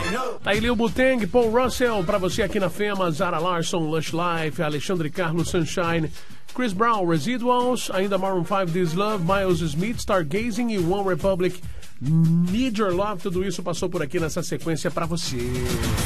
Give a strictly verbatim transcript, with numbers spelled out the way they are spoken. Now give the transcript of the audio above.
Tá aí Lil Buteng, Paul Russell, pra você aqui na Fema, Zara Larsson, Lush Life, Alexandre Carlos, Sunshine, Chris Brown, Residuals, ainda Maroon five, This Love, Miles Smith, Stargazing e One Republic, Need Your Love, tudo isso passou por aqui nessa sequência pra você.